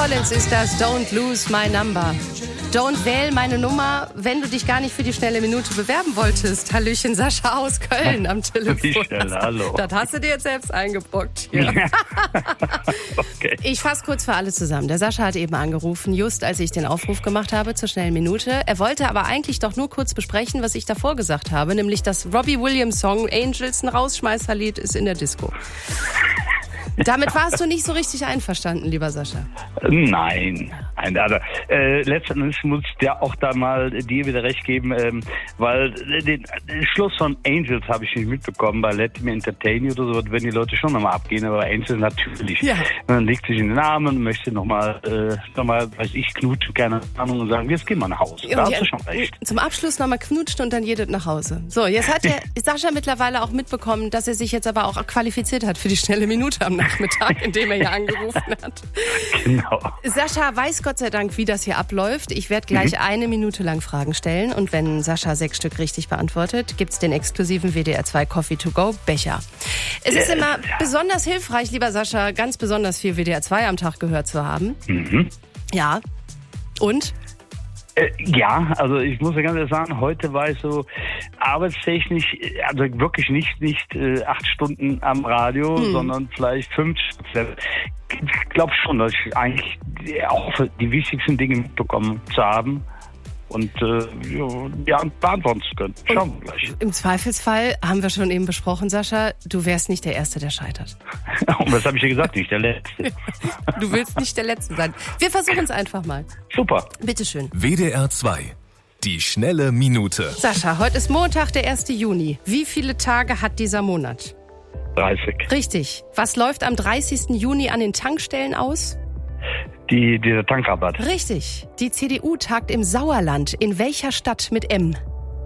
Collins ist das, Don't Lose My Number. Don't wähl meine Nummer, wenn du dich gar nicht für die schnelle Minute bewerben wolltest. Hallöchen, Sascha aus Köln am Telefon. Wie schnell, hallo. Das hast du dir jetzt selbst eingebrockt hier. Okay. Ich fasse kurz für alle zusammen. Der Sascha hat eben angerufen, just als ich den Aufruf gemacht habe zur schnellen Minute. Er wollte aber eigentlich doch nur kurz besprechen, was ich davor gesagt habe, nämlich das Robbie Williams Song Angels, ein Rausschmeißerlied, ist in der Disco. Damit warst du nicht so richtig einverstanden, lieber Sascha. Nein. Also, letztendlich muss ich ja auch da mal dir wieder recht geben, weil den Schluss von Angels habe ich nicht mitbekommen. Bei Let Me Entertain You oder so, wenn die Leute schon nochmal abgehen, aber Angels natürlich. Ja. Man legt sich in den Armen, möchte nochmal, weiß ich, knutschen, keine Ahnung, und sagen, jetzt gehen wir nach Hause. Da hast du schon recht. Zum Abschluss nochmal knutschen und dann jedet nach Hause. So, jetzt hat der Sascha mittlerweile auch mitbekommen, dass er sich jetzt aber auch qualifiziert hat für die schnelle Minute am Nachmittag, in dem er hier angerufen hat. Genau. Sascha weiß Gott sei Dank, wie das hier abläuft. Ich werde gleich 1 Minute lang Fragen stellen und wenn Sascha 6 Stück richtig beantwortet, gibt's den exklusiven WDR 2 Coffee to go Becher. Es ist immer besonders hilfreich, lieber Sascha, ganz besonders viel WDR 2 am Tag gehört zu haben. Mhm. Ja. Und? Ja, also ich muss ja ganz ehrlich sagen, heute war ich so arbeitstechnisch, also wirklich nicht 8 Stunden am Radio, sondern vielleicht 5. Ich glaube schon, dass ich eigentlich auch die wichtigsten Dinge mitbekommen zu haben und beantworten zu können. Schauen wir gleich. Im Zweifelsfall, haben wir schon eben besprochen, Sascha, du wärst nicht der Erste, der scheitert. Und was habe ich dir gesagt? Nicht der Letzte. Du willst nicht der Letzte sein. Wir versuchen es einfach mal. Super. Bitteschön. WDR 2. Die schnelle Minute. Sascha, heute ist Montag, der 1. Juni. Wie viele Tage hat dieser Monat? 30. Richtig. Was läuft am 30. Juni an den Tankstellen aus? Dieser Tankrabatt. Richtig. Die CDU tagt im Sauerland. In welcher Stadt mit M?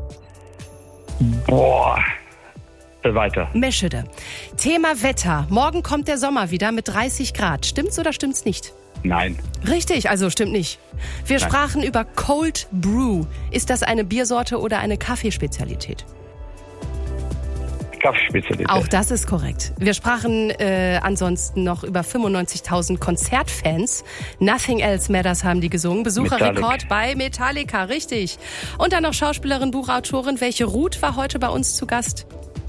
Boah. Weiter. Meschede. Thema Wetter. Morgen kommt der Sommer wieder mit 30 Grad. Stimmt's oder stimmt's nicht? Nein. Richtig, also stimmt nicht. Wir sprachen über Cold Brew. Ist das eine Biersorte oder eine Kaffeespezialität? Kaffeespezialität. Auch das ist korrekt. Wir sprachen ansonsten noch über 95.000 Konzertfans. Nothing Else Matters haben die gesungen. Besucherrekord bei Metallica, richtig. Und dann noch Schauspielerin, Buchautorin. Welche Ruth war heute bei uns zu Gast?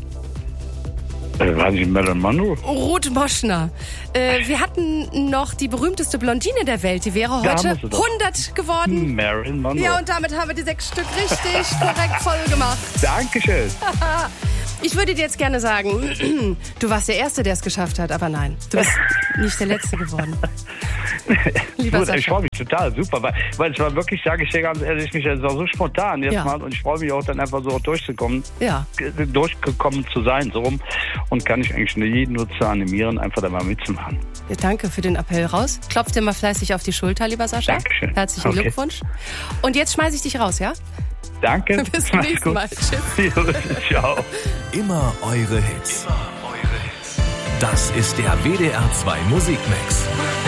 War sie Marilyn Monroe? Ruth Moschner. Wir hatten noch die berühmteste Blondine der Welt. Die wäre heute 100 geworden. Marilyn Monroe. Ja, und damit haben wir die 6 Stück richtig korrekt voll gemacht. Dankeschön. Ich würde dir jetzt gerne sagen, du warst der Erste, der es geschafft hat, aber nein, du bist nicht der Letzte geworden. Lieber Sascha. Ich freue mich total, super, weil es war wirklich, sage ich dir ganz ehrlich, es war so spontan jetzt mal und ich freue mich auch dann einfach so durchgekommen zu sein, so rum, und kann ich eigentlich nur jeden Nutzer animieren, einfach da mal mitzumachen. Ja, danke für den Appell raus. Klopf dir mal fleißig auf die Schulter, lieber Sascha. Dankeschön. Herzlichen Glückwunsch. Und jetzt schmeiße ich dich raus, ja? Danke. Bis zum nächsten Mal. Tschüss. Ciao. Immer eure Hits. Das ist der WDR 2 Musikmix.